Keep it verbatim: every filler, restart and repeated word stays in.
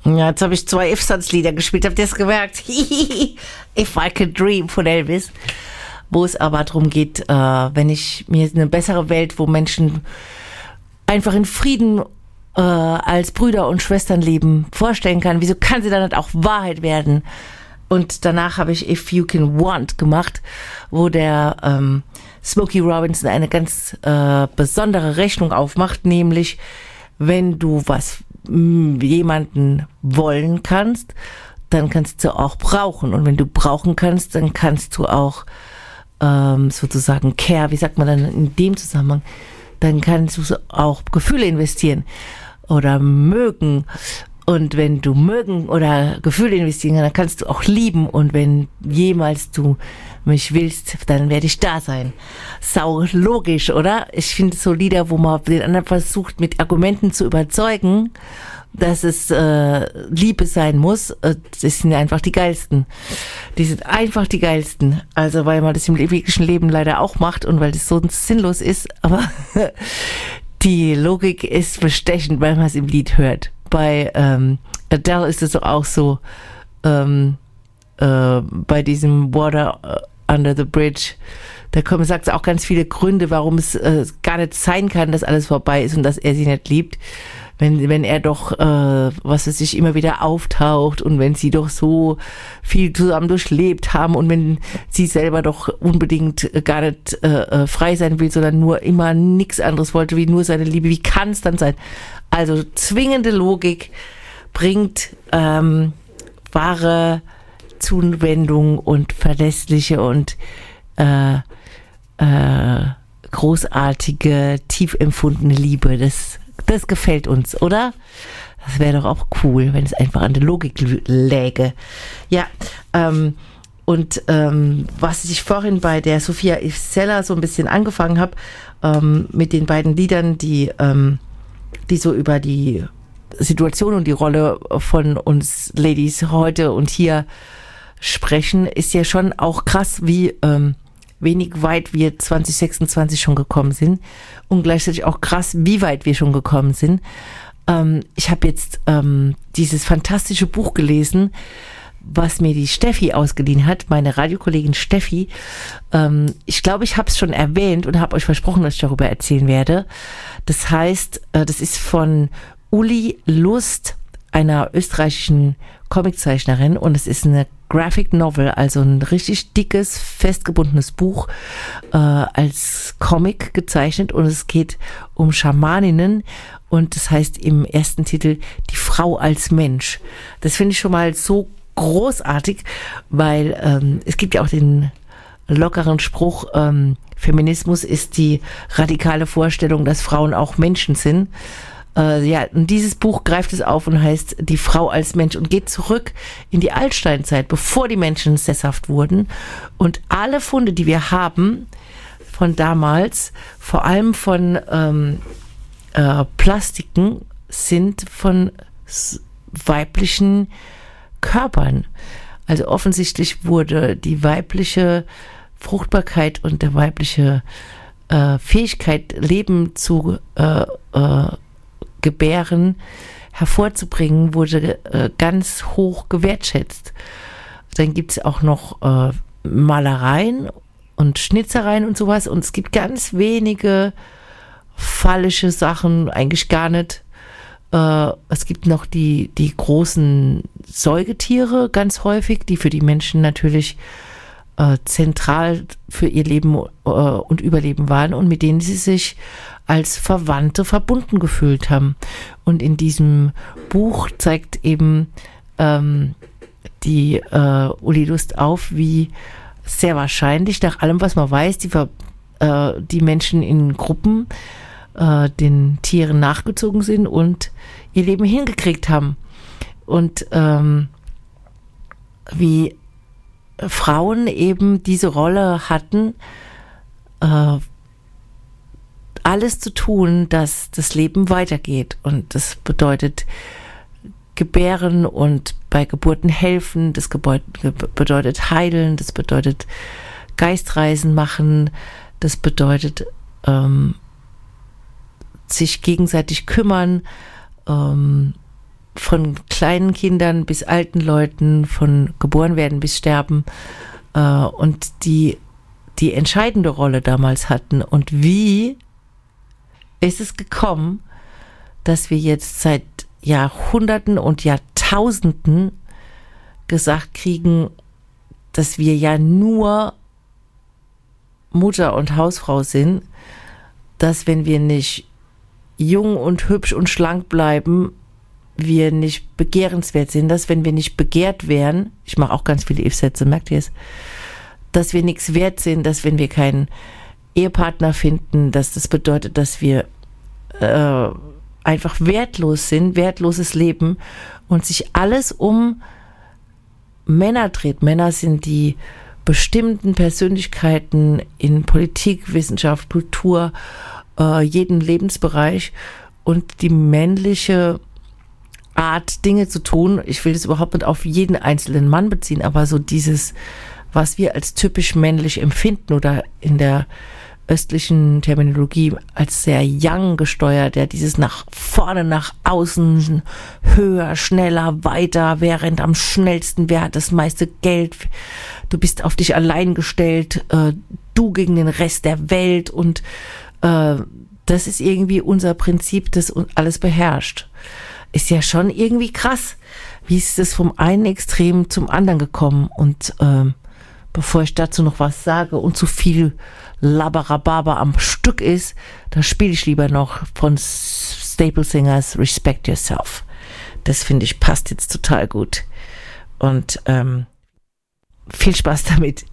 Ja, jetzt habe ich zwei If-Songs-Lieder gespielt, habt ihr es gemerkt? If I Could Dream von Elvis. Wo es aber darum geht, äh, wenn ich mir eine bessere Welt, wo Menschen einfach in Frieden äh, als Brüder und Schwestern leben, vorstellen kann, wieso kann sie dann nicht auch Wahrheit werden? Und danach habe ich If You Can Want gemacht, wo der ähm, Smokey Robinson eine ganz äh, besondere Rechnung aufmacht, nämlich wenn du was mh, jemanden wollen kannst, dann kannst du auch brauchen. Und wenn du brauchen kannst, dann kannst du auch ähm, sozusagen care, wie sagt man dann in dem Zusammenhang, dann kannst du auch Gefühle investieren oder mögen. Und wenn du mögen oder Gefühle investieren kannst, dann kannst du auch lieben. Und wenn jemals du mich willst, dann werde ich da sein. Sau logisch, oder? Ich finde so Lieder, wo man den anderen versucht, mit Argumenten zu überzeugen, dass es äh, Liebe sein muss, äh, das sind einfach die geilsten. Die sind einfach die geilsten. Also weil man das im wirklichen Leben leider auch macht und weil das so sinnlos ist, aber die Logik ist bestechend, weil man es im Lied hört. Bei ähm, Adele ist es doch auch so, ähm, äh, bei diesem Water Under the Bridge, da kommen, sagt es auch ganz viele Gründe, warum es äh, gar nicht sein kann, dass alles vorbei ist und dass er sie nicht liebt. Wenn, wenn er doch, äh, was weiß ich, immer wieder auftaucht und wenn sie doch so viel zusammen durchlebt haben und wenn sie selber doch unbedingt gar nicht äh, frei sein will, sondern nur immer nichts anderes wollte, wie nur seine Liebe, wie kann es dann sein? Also zwingende Logik bringt ähm, wahre Zuwendung und verlässliche und äh, äh, großartige, tief empfundene Liebe. Das Das gefällt uns, oder? Das wäre doch auch cool, wenn es einfach an der Logik läge. Ja, ähm, und ähm, was ich vorhin bei der Sophia Ifsella so ein bisschen angefangen habe, ähm, mit den beiden Liedern, die, ähm, die so über die Situation und die Rolle von uns Ladies heute und hier sprechen, ist ja schon auch krass, wie ähm, wenig weit wir zwanzig sechsundzwanzig schon gekommen sind und gleichzeitig auch krass, wie weit wir schon gekommen sind. Ähm, ich habe jetzt ähm, dieses fantastische Buch gelesen, was mir die Steffi ausgeliehen hat, meine Radiokollegin Steffi. Ähm, ich glaube, ich habe es schon erwähnt und habe euch versprochen, dass ich darüber erzählen werde. Das heißt, äh, das ist von Uli Lust, einer österreichischen Comiczeichnerin, und es ist eine Graphic Novel, also ein richtig dickes, festgebundenes Buch äh, als Comic gezeichnet, und es geht um Schamaninnen und das heißt im ersten Titel Die Frau als Mensch. Das finde ich schon mal so großartig, weil ähm, es gibt ja auch den lockeren Spruch, ähm, Feminismus ist die radikale Vorstellung, dass Frauen auch Menschen sind. Äh, ja, und dieses Buch greift es auf und heißt Die Frau als Mensch und geht zurück in die Altsteinzeit, bevor die Menschen sesshaft wurden. Und alle Funde, die wir haben von damals, vor allem von ähm, äh, Plastiken, sind von s- weiblichen Körpern. Also offensichtlich wurde die weibliche Fruchtbarkeit und der weibliche äh, Fähigkeit, Leben zu äh, äh, gebären, hervorzubringen, wurde äh, ganz hoch gewertschätzt. Dann gibt es auch noch äh, Malereien und Schnitzereien und sowas, und es gibt ganz wenige phallische Sachen, eigentlich gar nicht. Äh, es gibt noch die, die großen Säugetiere ganz häufig, die für die Menschen natürlich äh, zentral für ihr Leben äh, und Überleben waren und mit denen sie sich als Verwandte verbunden gefühlt haben. Und in diesem Buch zeigt eben ähm, die äh, Uli Lust auf, wie sehr wahrscheinlich, nach allem, was man weiß, die, äh, die Menschen in Gruppen äh, den Tieren nachgezogen sind und ihr Leben hingekriegt haben. Und ähm, wie Frauen eben diese Rolle hatten, äh, alles zu tun, dass das Leben weitergeht. Und das bedeutet gebären und bei Geburten helfen, das bedeutet heilen, das bedeutet Geistreisen machen, das bedeutet ähm, sich gegenseitig kümmern, ähm, von kleinen Kindern bis alten Leuten, von geboren werden bis sterben, äh, und die die entscheidende Rolle damals hatten. Und wie ist es gekommen, dass wir jetzt seit Jahrhunderten und Jahrtausenden gesagt kriegen, dass wir ja nur Mutter und Hausfrau sind, dass wenn wir nicht jung und hübsch und schlank bleiben, wir nicht begehrenswert sind, dass wenn wir nicht begehrt wären, ich mache auch ganz viele If-Sätze, merkt ihr es, dass wir nichts wert sind, dass wenn wir keinen Ehepartner finden, dass das bedeutet, dass wir äh, einfach wertlos sind, wertloses Leben und sich alles um Männer dreht. Männer sind die bestimmten Persönlichkeiten in Politik, Wissenschaft, Kultur, äh, jeden Lebensbereich, und die männliche Art, Dinge zu tun, ich will das überhaupt nicht auf jeden einzelnen Mann beziehen, aber so dieses, was wir als typisch männlich empfinden oder in der östlichen Terminologie als sehr young gesteuert, der dieses nach vorne, nach außen, höher, schneller, weiter, wer rennt am schnellsten, wer hat das meiste Geld, du bist auf dich allein gestellt, äh, du gegen den Rest der Welt, und äh, das ist irgendwie unser Prinzip, das alles beherrscht. Ist ja schon irgendwie krass, wie ist es vom einen Extrem zum anderen gekommen, und äh, bevor ich dazu noch was sage und zu viel Labarababa am Stück ist, da spiele ich lieber noch von Staple Singers Respect Yourself. Das finde ich passt jetzt total gut. Und ähm, viel Spaß damit.